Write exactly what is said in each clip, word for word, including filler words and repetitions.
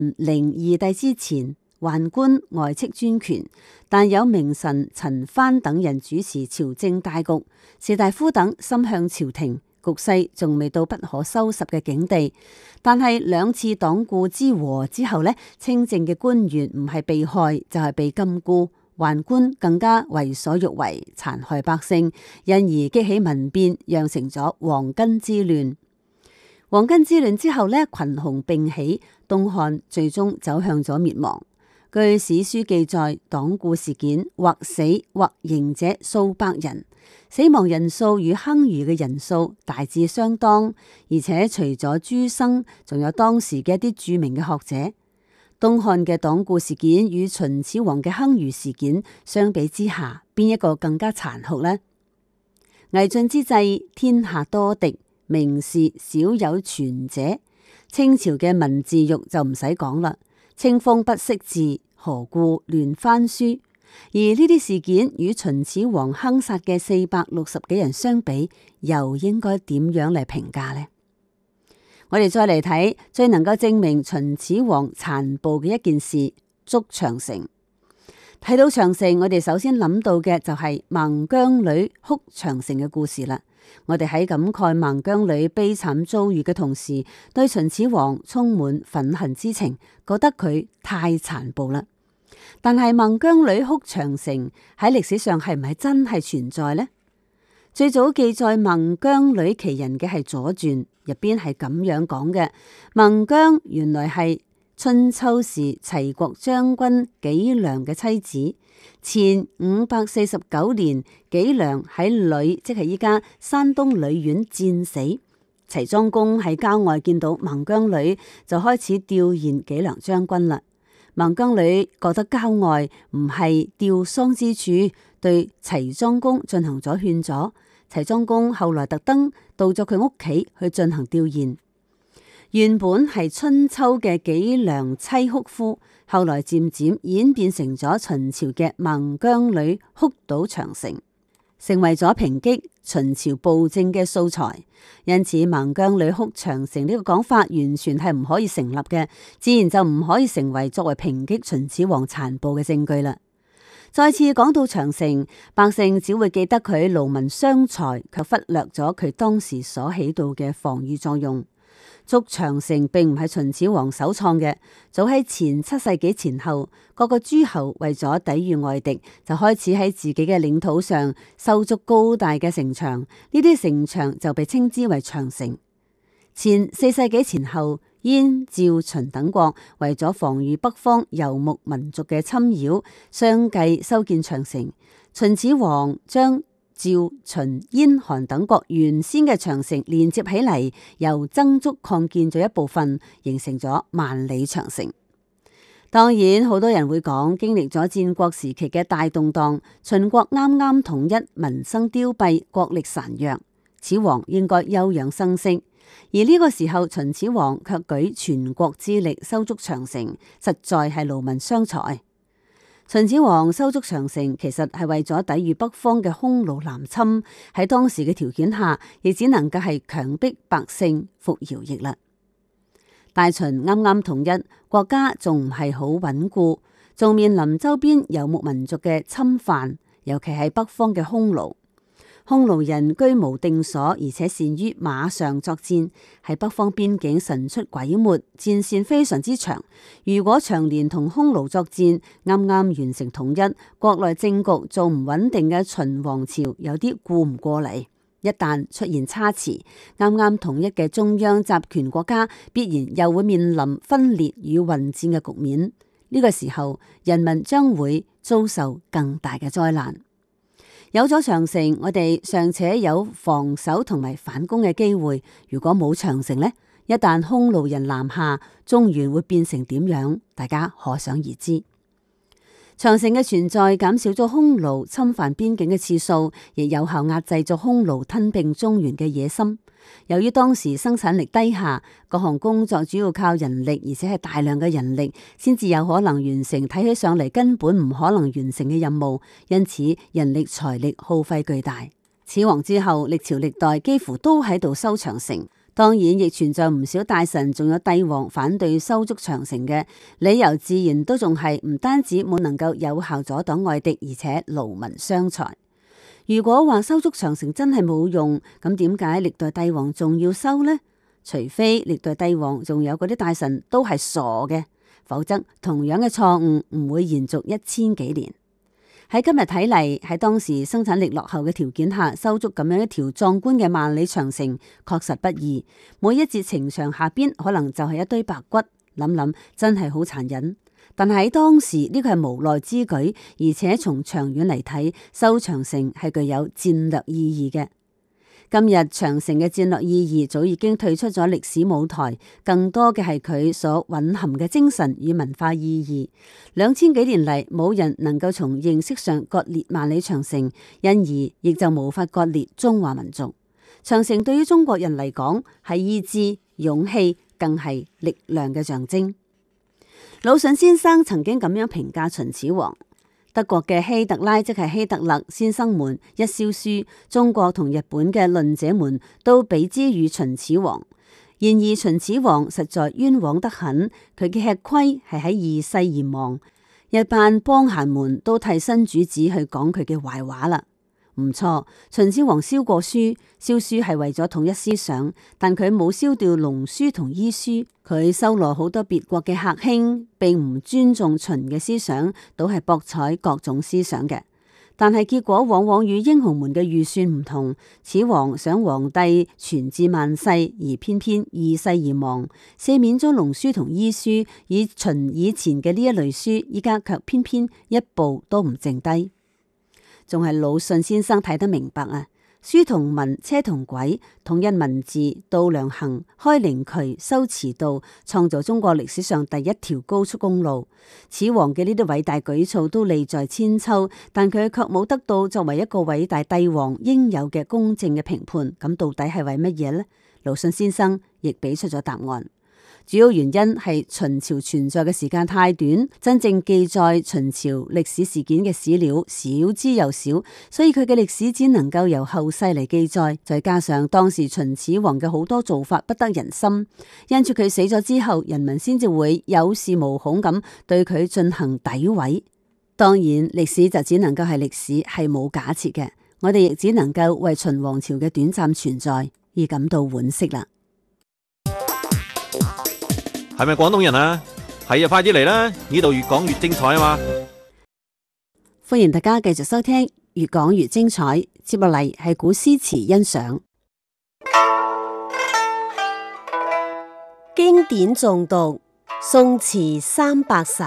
靈二帝之前，宦官外戚專權，但有名臣陳蕃等人主持朝政大局，士大夫等心向朝廷，局勢仲未到不可收拾嘅境地。但係兩次黨錮之禍之後呢，清正嘅官員唔係被害就係被禁錮，宦官更加為所欲為，殘害百姓，因而激起民變，釀成咗黃巾之亂。黃巾之亂之後呢，群雄並起，東漢最終走向咗滅亡。據史書記載，黨錮事件或死或刑者數百人，死亡人數與亨儒嘅人數大致相當，而且除咗諸生，仲有當時嘅一啲著名嘅學者。東漢嘅黨錮事件與秦始皇嘅亨儒事件相比之下，邊一個更加殘酷呢？魏晉之際，天下多敵，名士少有傳者。清朝嘅文字獄就唔使講啦。清風不識字，何故亂翻書？而呢啲事件與秦始皇坑殺嘅四百六十幾人相比，又應該點樣嚟評價呢？我哋再嚟睇最能夠證明秦始皇殘暴嘅一件事——築長城。睇到長城，我哋首先諗到嘅就係孟姜女哭長城嘅故事啦。我哋喺感慨孟姜女悲慘遭遇嘅同時，對秦始皇充滿憤恨之情，覺得佢太殘暴啦。但係孟姜女哭長城喺歷史上係唔係真係存在呢？最早記載孟姜女奇人嘅係《左傳》，入邊係咁樣講嘅：孟姜原來係春秋時齊國將軍紀良嘅妻子。前五百四十九年，紀良喺呂，即係依家山東呂縣戰死。齊莊公喺郊外見到孟姜女，就開始弔唁紀良將軍啦。孟姜女覺得郊外唔係吊喪之處，對齊莊公進行咗勸阻。齊莊公後來特登到咗佢屋企去進行弔唁。原本係春秋嘅紀良妻哭夫，後來漸漸演變成咗秦朝嘅孟姜女哭倒長城，成為咗抨擊秦朝暴政嘅素材。因此孟姜女哭長城呢個講法完全係唔可以成立嘅，自然就唔可以成為作為抨擊秦始皇殘暴嘅證據啦。再次講到長城，百姓只會記得佢勞民傷財，卻忽略咗佢當時所起到嘅防禦作用。築長城並唔係秦始皇首創嘅，早喺前七世紀前後，各個諸侯為咗抵禦外敵，就開始喺自己嘅領土上修築高大嘅城牆，呢啲城牆就被稱之為長城。前四世紀前後，燕、趙、秦等國為咗防禦北方游牧民族嘅侵擾，相繼修建長城。秦始皇將趙、秦、燕、韓等國原先嘅長城連接起嚟，由增築擴建咗一部分，形成咗萬里長城。當然，好多人會講，經歷咗戰國時期嘅大動盪，秦國啱啱統一，民生凋敝，國力孱弱，始皇應該休養生息。而呢個時候，秦始皇卻舉全國之力修築長城，實在係勞民傷財。秦始皇修築長城，其實係為咗抵禦北方嘅匈奴南侵，喺當時嘅條件下，亦只能夠係強迫百姓服徭役啦。大秦啱啱統一，國家仲唔係好穩固，仲面臨周邊游牧民族嘅侵犯，尤其係北方嘅匈奴。匈奴人居無定所，而且善於馬上作戰，喺北方邊境神出鬼沒，戰線非常之長。如果長年同匈奴作戰，啱啱完成統一，國內政局做唔穩定嘅秦王朝有啲顧唔過嚟。一旦出現差池，啱啱統一嘅中央集權國家必然又會面臨分裂與混戰嘅局面。呢、這個時候，人民將會遭受更大嘅災難。有咗長城，我哋尚且有防守同埋反攻嘅機會。如果冇長城呢？一旦匈奴人南下，中原會變成點樣？大家可想而知。長城嘅存在減少咗匈奴侵犯邊境嘅次數，亦有效壓制咗匈奴吞併中原嘅野心。由於當時生產力低下，各項工作主要靠人力，而且係大量嘅人力，先至有可能完成睇起上嚟根本唔可能完成嘅任務，因此人力財力耗費巨大。始皇之後，歷朝歷代幾乎都喺度修長城， 當然亦存在唔少大臣仲有帝王反對修築長城嘅理由，自然都仲係唔單止冇能夠有效阻擋外敵，而且勞民傷財。如果話修築長城真係冇用，咁點解歷代帝王仲要修呢？除非歷代帝王仲有嗰啲大臣都係傻嘅，否則同樣嘅錯誤唔會延續一千幾年。喺今日睇嚟，喺當時生產力落後嘅條件下，修築咁樣一條壯觀嘅萬里長城，確實不易。每一節城牆下邊可能就係一堆白骨，諗諗真係好殘忍。但係喺當時呢個係無奈之舉，而且從長遠嚟睇，修長城係具有戰略意義嘅。今日長城嘅戰略意義早已經退出咗歷史舞台，更多嘅係佢所蘊含嘅精神與文化意義。兩千幾年嚟，冇人能夠從認識上割裂萬里長城，因而亦就無法割裂中華民族。長城對於中國人嚟講，係意志、勇氣，更係力量嘅象徵。魯迅先生曾經咁樣評價秦始皇：德國嘅希特拉即係希特勒先生們一燒書，中國同日本嘅論者們都比之於秦始皇。然而秦始皇實在冤枉得很，佢嘅吃虧係喺二世而亡，一班幫閒們都替新主子去講佢嘅壞話啦。唔錯，秦始皇燒過書，燒書係為咗統一思想，但佢冇燒掉農書同醫書，佢收羅好多別國嘅客卿，並唔尊重秦嘅思想，都係博採各種思想嘅。但係結果往往與英雄們嘅預算唔同，始皇想皇帝傳至萬世，而偏偏二世而亡，赦免咗農書同醫書，以秦以前嘅呢一類書，依家卻偏偏一部都唔剩低。仲係魯迅先生睇得明白啊！書同文，車同軌，統一文字，度量衡，開靈渠，修馳道，創造中國歷史上第一條高速公路。始皇嘅呢啲偉大舉措都利在千秋，但佢卻冇得到作為一個偉大帝王應有嘅公正嘅評判。咁到底係為乜嘢呢？魯迅先生亦俾出咗答案。主要原因係秦朝存在嘅時間太短，真正記載秦朝歷史事件嘅史料少之又少，所以佢嘅歷史只能夠由後世嚟記載。再加上當時秦始皇嘅好多做法不得人心，因住佢死咗之後，人民先至會有恃無恐咁對佢進行詆毀。當然，歷史就只能夠係歷史，係冇假設嘅。我哋亦只能夠為秦王朝嘅短暫存在而感到惋惜啦。 係咪廣東人啊？係啊，快啲嚟啦！呢度越講越精彩啊嘛！ 歡迎大家繼續收聽，越講越精彩。接落嚟係古詩詞欣賞，經典誦讀，宋詞三百首。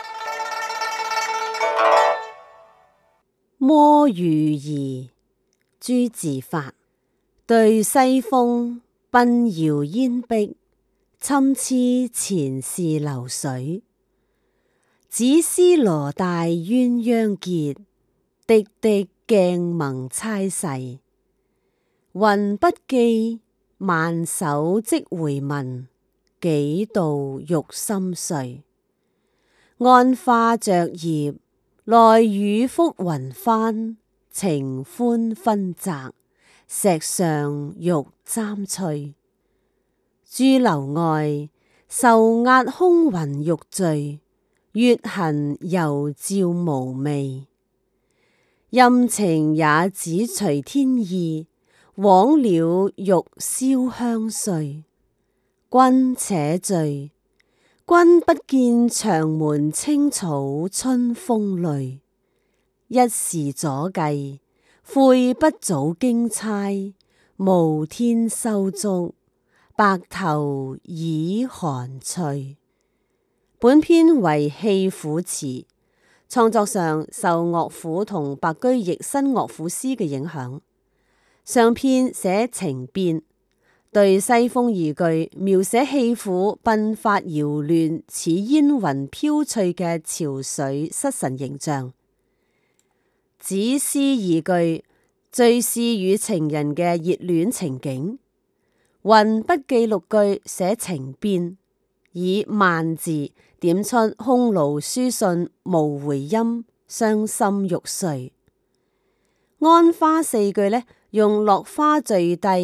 摸魚兒，朱自發。對西風，奔搖煙碧。參差前事流水，只思羅帶鴛鴦結，滴滴鏡誣猜世。雲不記，萬首即回文，幾度欲心碎。案化着葉，內語覆雲帆，情寬分窄，石上欲簪翠。駐樓外，愁壓空雲欲聚，月痕猶照無味。任情也只隨天意，枉了欲燒香碎。君且醉，君不見長門青草春風淚。一時左計，悔不早經差，無天收足。白頭已寒翠。本篇為戲府詞，創作上受樂府同白居易新樂府詩嘅影響。上篇寫情變，對西風二句描寫戲府鬢髮搖亂似煙雲飄翠嘅潮水失神形象。只思二句敘事與情人嘅熱戀情景。雲不記六句寫情變，以萬字點出空勞書信無回音，傷心欲碎。安花四句呢，用落花墜蒂、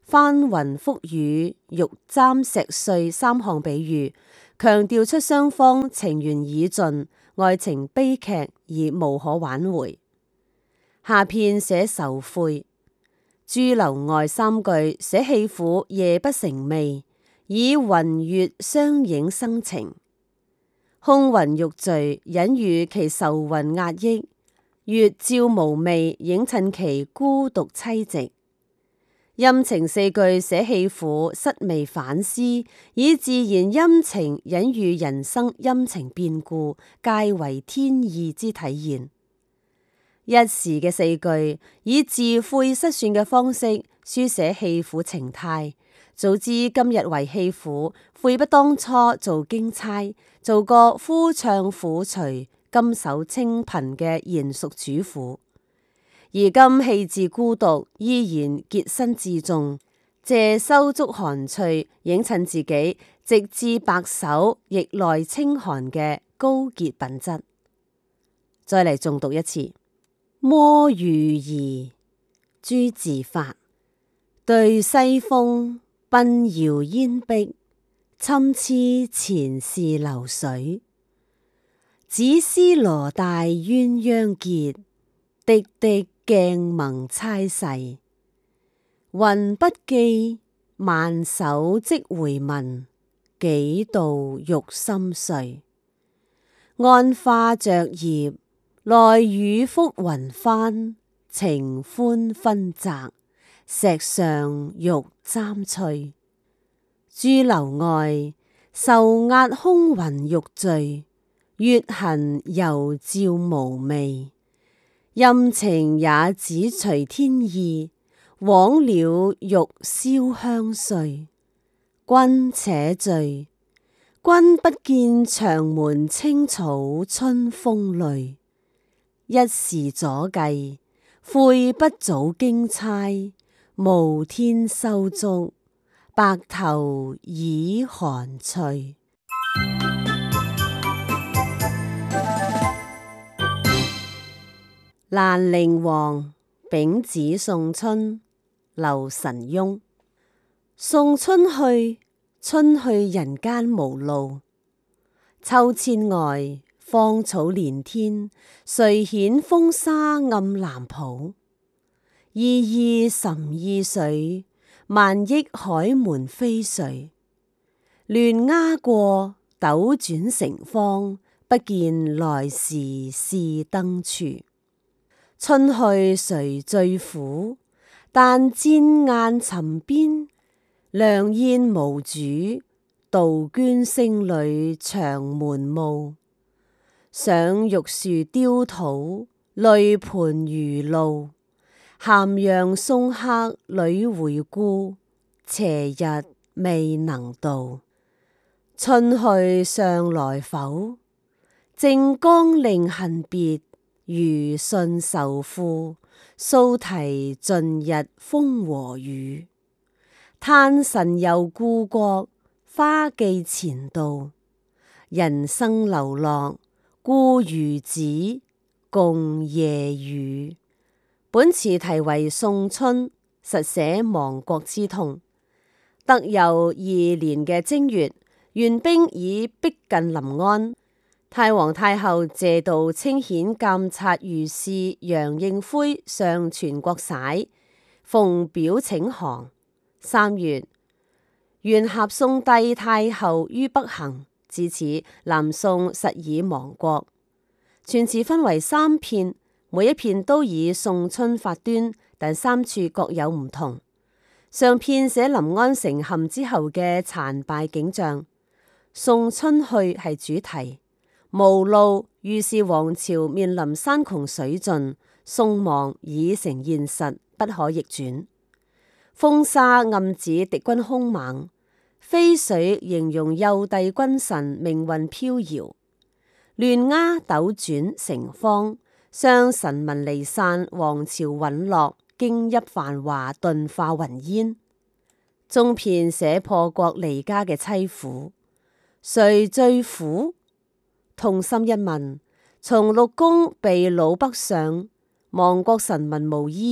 翻雲覆雨、玉簪石碎三項比喻，強調出雙方情緣已盡，愛情悲劇而無可挽回。下片寫愁悔，駐留外三句寫棄婦夜不成寐，以雲月相映生情。空雲欲墜，隱喻其愁雲壓抑；月照無味，映襯其孤獨淒寂。陰情四句寫棄婦失味反思，以自然陰情隱喻人生陰晴變故，皆為天意之體現。一時嘅四句以自悔失算嘅方式書寫棄婦情態，早知今日為棄婦，悔不當初做經差，做個夫唱婦隨、甘守清貧嘅賢淑主婦。而今棄置孤獨，依然潔身自重，借修築寒翠，映襯自己直至白首，亦內清寒嘅高潔品質。再嚟重讀一次。摸魚兒，朱自發。對西風，鬢搖煙碧，參差前事流水。只思羅帶鴛鴦結，滴滴鏡萌猜誓。雲不記，萬首即回文，幾度欲心碎。案化着葉，內雨覆雲翻，情歡分澤，石上玉簪翠。駐留外，愁壓空雲欲墜，月痕猶照無味。陰情也只隨天意，枉了欲燒香碎。君且醉，君不見長門青草春風淚。一時左計，悔不早經差，無天收足，白頭已寒翠。蘭陵王丙子送春，劉神翁。送春去，春去人間無路。秋千外，芳草連天，誰遣風沙暗藍浦？依依岑意水，萬億海門飛垂。亂鴉過，斗轉成芳，不見來時是燈處。春去誰最苦？但戰雁沉邊，良燕無主，杜鵑聲裏長門暮。上玉樹雕土，淚盤如露。咸陽送客屢回顧，斜日未能度。春去尚來否？靖江令恨別，餘信愁賦，蘇堤盡日風和雨。嘆神遊故國，花寄前度。人生流落，孤漁子，共夜雨。本詞題為送春，實寫亡國之痛。德佑二年嘅正月，元兵已逼近臨安。太皇太后謝道清遣監察御史楊應魁上全國璽，奉表請降。三月，元合宋帝太后於北行，至此南宋實已亡國。全詞分為三片，每一片都以送春發端，但三處各有唔同。上片寫臨安城陷之後嘅殘敗景象，送春去係主題。無路，預示王朝面臨山窮水盡，宋亡已成現實，不可逆轉。風沙暗指敵軍兇猛，飛水形容幼帝君臣命運飄搖。亂鴉斗轉成芳，傷臣民離散，王朝隕落，京邑繁華頓化雲煙。中片寫破國離家嘅淒苦，誰最苦？痛心一問，從陸公被擄北上，亡國臣民無依，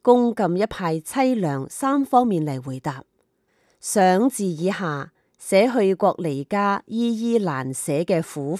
公禁一派淒涼三方面嚟回答。想字以下寫去國離家依依難捨嘅苦